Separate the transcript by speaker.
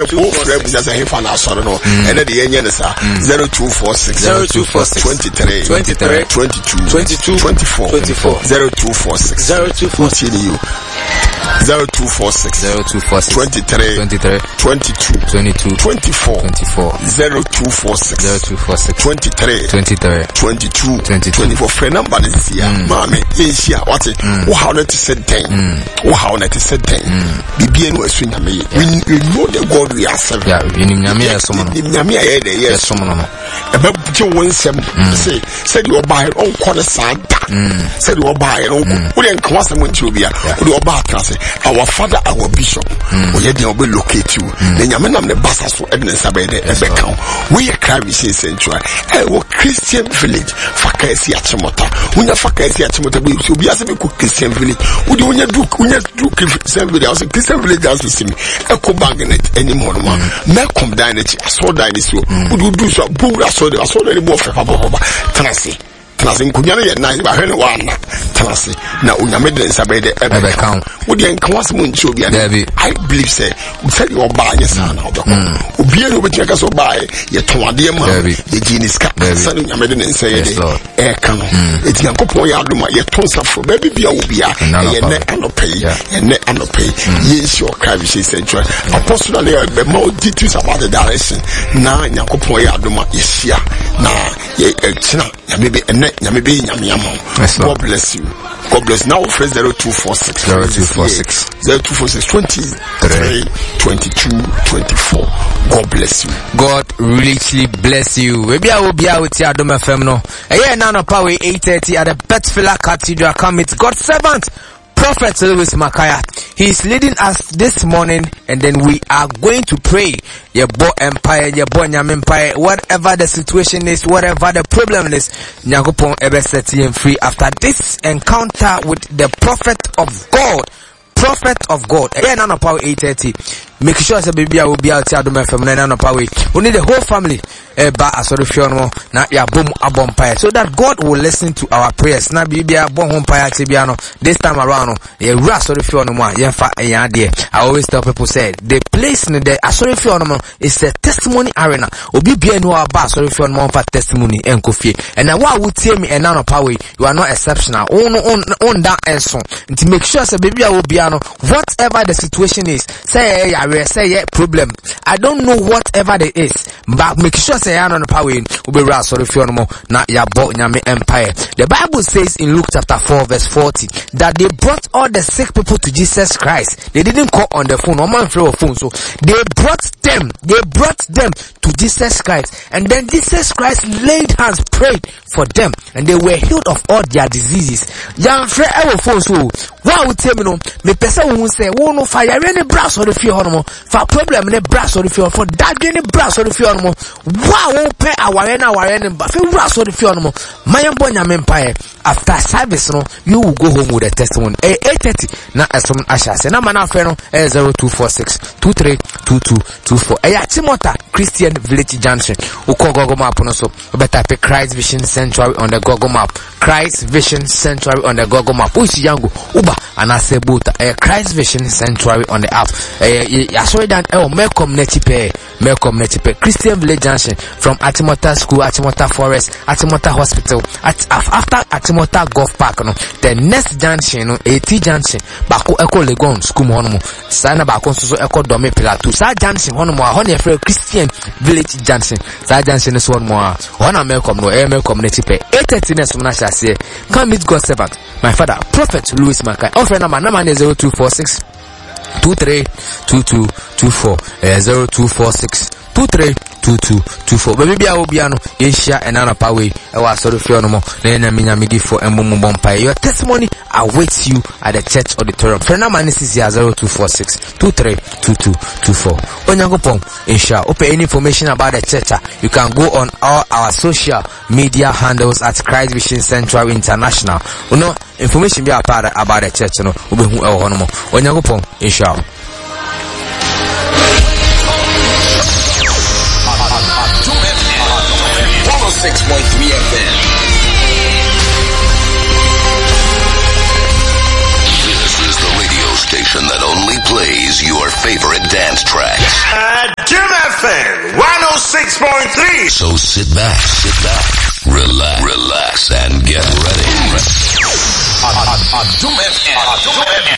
Speaker 1: That's a fan I saw no. And at the end, 0246 23 22 24 0246 0246 23 22 24 0246 23 22 24 friend number is here. Mommy, is here. What it? How not to say 10? How not to say 10? BBN was swing me. We know the God we are serving.
Speaker 2: Yeah, in Namia, someone.
Speaker 1: Yes, someone. About you one said you buy all quarter side. Said you buy all. We didn't cross them with you. Our father, our bishop, we had to locate you. Then Yamanam the Bassa so Edna Sabede, we are Crime Central. Our Christian village, Fakasi Achimota. When the Fakasi Achimota, we should be as a Christian village. Would you do Christian village? I was a Christian village as we see me. Echo Bagnet anymore. Malcolm Dynasty, I saw Dynasty. Would you do so? I saw any more for Papa Tennessee. Tennessee, Kunyana at night, but I heard one. Tennessee. Now, Unamid Sabede, ever count. Would you encourage Munchu? I believe, say, we tell you buy your son out of home. Ubian will take us by your Tomadia, the genius cap, son of Yamedin and say, air come. It's Yanko Yaduma, your tons of baby Biobia, and net and pay, and net and pay. Yes, your privacy central. Apostle, the more details about the direction. Now, Yanko Yaduma is here. Now, maybe a net, maybe Yamyamo. God bless you. God bless. Now, first 0246 0246 23 22 24. God bless you.
Speaker 2: God richly bless you. Maybe I will be out with Adom FM no. Here now power 8:30 at the Betfiller Cathedral. Come meet God's servant, Prophet Louis Makaya. He is leading us this morning, and then we are going to pray. Your boy empire, your boy Nyam empire, whatever the situation is, whatever the problem is, Nyagopon ever set him free after this encounter with the prophet of God. Prophet of God. Again, on power 8:30. Make sure the baby will be out here. Do my family and power. We need the whole family. Ba asorifiano na ya boom abompire, so that God will listen to our prayers. Na bibia bon hompire tibiano. This time around, ya asorifiano mo yemfa ya de. I always tell people say the place in the asorifiano is a testimony arena. Obi bia no aba asorifiano mo for testimony enkofie. And now what would tell me and now power, you are not exceptional. On that enso. To make sure the baby will be whatever the situation is, say problem. I don't know whatever it is, but make sure say on the power will be sorry for no na ya bo nyame empire. The Bible says in Luke chapter 4 verse 40 that they brought all the sick people to Jesus Christ. They didn't call on the phone, no man throw a phone, so they brought them to Jesus Christ, and then Jesus Christ laid hands, prayed for them, and they were healed of all their diseases. Young friend, I will phone so what would tell me no me person who say no fire any brass or the fear for problem in brass or the fear for that any brass or the fear wow pay our but brass or the fear my empire after service no you will go home with a testimony 8:30 na some asha say na man afre no 0246 23 22 24 Achimota Christian Village Junction uko Google map no so better type Christ Vision Sanctuary on the Google map. Christ Vision Sanctuary on the Google map. Uchi yangu uba anasebuta Christ Vision Sanctuary on the app. I saw that Malcolm Netipe Christian Village Junction from Achimota School, Achimota Forest, Achimota Hospital. After Achimota Golf Park, no, the next junction, no, AT Junction, Bako Echo Legon School Honomo, Sana Bako so Echo Dome Pilatu, Sa Junction Honomo, Honey Christian Village Junction, Sa Junction is one more. Hona Malcolm no Malcolm Netipe 8:30 Nasha say, come meet God's servant, my father, Prophet Louis Makai. Offer number 0246 23 22 24 0246 23 22 24. Baby, I will be ano Asia and Anna Power. I was sorry for no more. Then I mean, I'm for a Mumbompa. Your testimony awaits you at the church auditorium. For now, man, this is 0246 23 22 24. Onyangopong, Asia. Open any information about the church. You can go on all our social media handles at Christ Vision Central International. You know, information be about the church. No, Ube who Honomo. Onyangopong, Asia.
Speaker 3: This is the radio station that only plays your favorite dance tracks. 96.3.
Speaker 4: So sit back, relax, and get ready. Adum FM.